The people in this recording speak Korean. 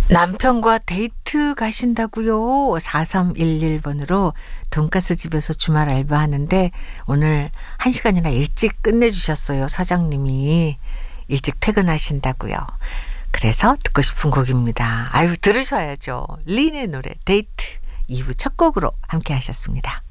남편과 데이트 가신다고요? 4311번으로 돈가스 집에서 주말 알바하는데 오늘 1시간이나 일찍 끝내주셨어요. 사장님이 일찍 퇴근하신다고요. 그래서 듣고 싶은 곡입니다. 아유, 들으셔야죠. 린의 노래 데이트 2부 첫 곡으로 함께 하셨습니다.